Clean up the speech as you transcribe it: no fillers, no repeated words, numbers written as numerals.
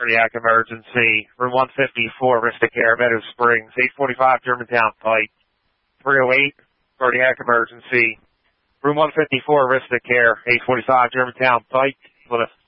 Cardiac emergency. Room 154, Vista Care, Meadow Springs. 845 Germantown Pike. 308, cardiac emergency. Room 154, Vista Care. 845 Germantown Pike. With a